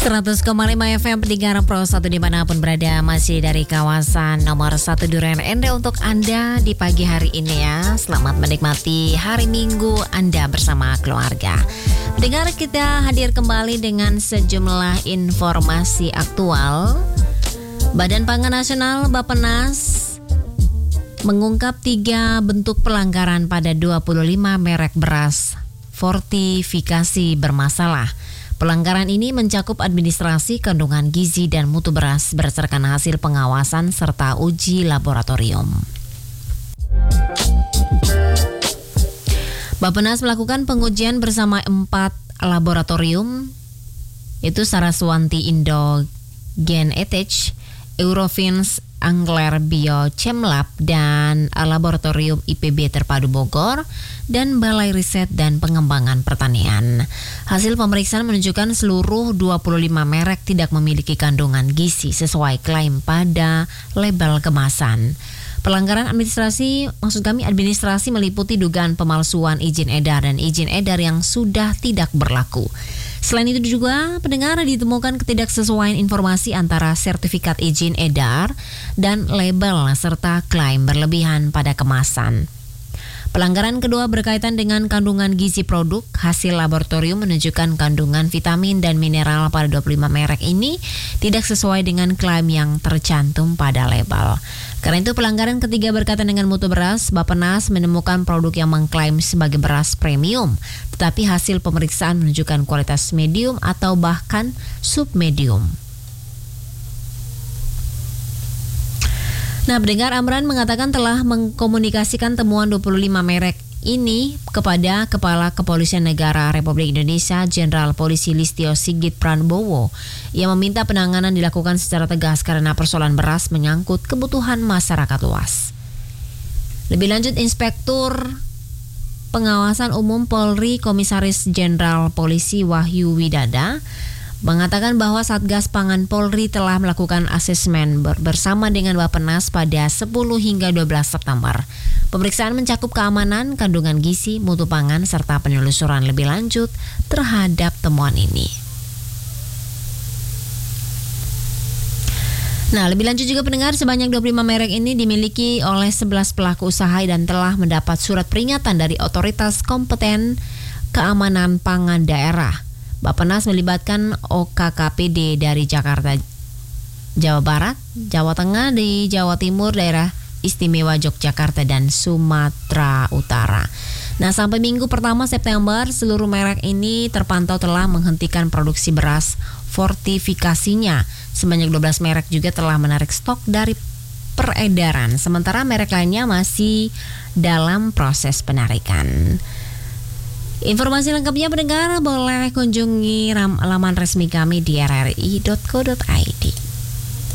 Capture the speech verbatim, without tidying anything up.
seratus koma lima F M Pendengar Pro satu dimanapun berada, masih dari kawasan nomor satu Duren Ende untuk Anda di pagi hari ini ya. Selamat menikmati hari Minggu Anda bersama keluarga. Pendengar, kita hadir kembali dengan sejumlah informasi aktual. Badan Pangan Nasional Bappenas mengungkap tiga bentuk pelanggaran pada dua puluh lima merek beras fortifikasi bermasalah. Pelanggaran ini mencakup administrasi, kandungan gizi, dan mutu beras berdasarkan hasil pengawasan serta uji laboratorium. Bappenas melakukan pengujian bersama empat laboratorium, yaitu Saraswanti Indo Genetech, Eurofins Angler Biochem Lab, dan Laboratorium I P B Terpadu Bogor, dan Balai Riset dan Pengembangan Pertanian. Hasil pemeriksaan menunjukkan seluruh dua puluh lima merek tidak memiliki kandungan gizi sesuai klaim pada label kemasan. Pelanggaran administrasi, maksud kami administrasi meliputi dugaan pemalsuan izin edar dan izin edar yang sudah tidak berlaku. Selain itu juga pendengar ditemukan ketidaksesuaian informasi antara sertifikat izin edar dan label serta klaim berlebihan pada kemasan. Pelanggaran kedua berkaitan dengan kandungan gizi produk. Hasil laboratorium menunjukkan kandungan vitamin dan mineral pada dua puluh lima merek ini tidak sesuai dengan klaim yang tercantum pada label. Karena itu pelanggaran ketiga berkaitan dengan mutu beras. Bappenas menemukan produk yang mengklaim sebagai beras premium, tetapi hasil pemeriksaan menunjukkan kualitas medium atau bahkan submedium. Nah, pendengar, Amran mengatakan telah mengkomunikasikan temuan dua puluh lima merek ini kepada Kepala Kepolisian Negara Republik Indonesia Jenderal Polisi Listio Sigit Prabowo. Ia meminta penanganan dilakukan secara tegas karena persoalan beras menyangkut kebutuhan masyarakat luas. Lebih lanjut, Inspektur Pengawasan Umum Polri Komisaris Jenderal Polisi Wahyu Widada mengatakan bahwa Satgas Pangan Polri telah melakukan asesmen bersama dengan Bappenas pada sepuluh hingga dua belas September. Pemeriksaan mencakup keamanan, kandungan gizi, mutu pangan, serta penelusuran lebih lanjut terhadap temuan ini. Nah, lebih lanjut juga pendengar, sebanyak dua puluh lima merek ini dimiliki oleh sebelas pelaku usaha dan telah mendapat surat peringatan dari Otoritas Kompeten Keamanan Pangan Daerah. Bappenas melibatkan O K K P D dari Jakarta, Jawa Barat, Jawa Tengah, di Jawa Timur, Daerah Istimewa Yogyakarta, dan Sumatera Utara. Nah, sampai minggu pertama September, seluruh merek ini terpantau telah menghentikan produksi beras fortifikasinya. Sebanyak dua belas merek juga telah menarik stok dari peredaran, sementara merek lainnya masih dalam proses penarikan. Informasi lengkapnya pendengar boleh kunjungi laman resmi kami di r r i dot co dot i d.